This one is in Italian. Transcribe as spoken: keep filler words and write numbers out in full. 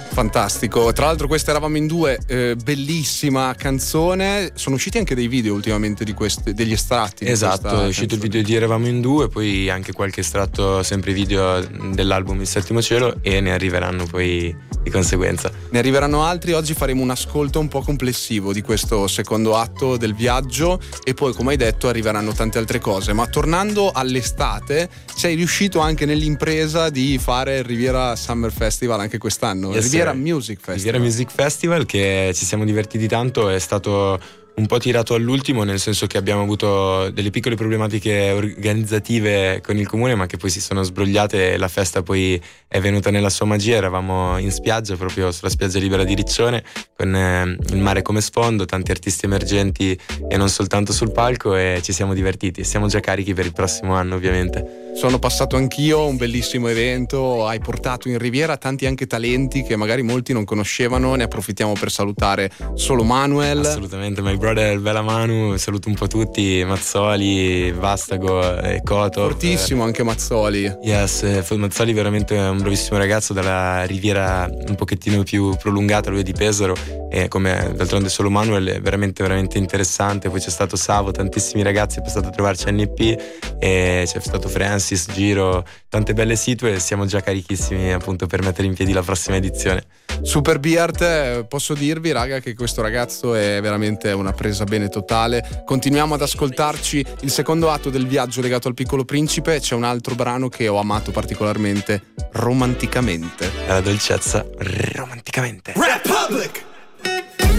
Fantastico, tra l'altro questa Eravamo in due, eh, bellissima canzone. Sono usciti anche dei video ultimamente di questi, degli estratti. Esatto, è uscito il video di Eravamo in due, poi anche qualche estratto, sempre video dell'album Il Settimo Cielo, e ne arriveranno poi di conseguenza. Ne arriveranno altri. Oggi faremo un ascolto un po' complessivo di questo secondo atto del viaggio e poi, come hai detto, arriveranno tante altre cose. Ma tornando all'estate, sei riuscito anche nell'impresa di fare il Riviera Summer Festival anche quest'anno. Yes, Riviera sir. Music Festival. Riviera Music Festival, che ci siamo divertiti tanto, è stato un po' tirato all'ultimo, nel senso che abbiamo avuto delle piccole problematiche organizzative con il comune, ma che poi si sono sbrogliate e la festa poi è venuta nella sua magia. Eravamo in spiaggia, proprio sulla spiaggia libera di Riccione, con eh, il mare come sfondo, tanti artisti emergenti e non soltanto sul palco, e ci siamo divertiti. Siamo già carichi per il prossimo anno, ovviamente. Sono passato anch'io, un bellissimo evento. Hai portato in Riviera tanti anche talenti che magari molti non conoscevano. Ne approfittiamo per salutare Solo Manuel. Assolutamente, my brother Bella Manu, saluto un po' tutti, Mazzoli, Vastago e Koto. Fortissimo anche Mazzoli. Yes, Mazzoli veramente un bravissimo ragazzo dalla Riviera un pochettino più prolungata, lui è di Pesaro, e come d'altronde Solo Manuel è veramente veramente interessante. Poi c'è stato Savo, tantissimi ragazzi, è passato a trovarci a N P, e c'è stato Francis, Giro, tante belle situ, siamo già carichissimi appunto per mettere in piedi la prossima edizione. Super Beard, posso dirvi raga che questo ragazzo è veramente una presa bene totale. Continuiamo ad ascoltarci il secondo atto del viaggio legato al Piccolo Principe. C'è un altro brano che ho amato particolarmente, Romanticamente. La dolcezza, romanticamente. Republic!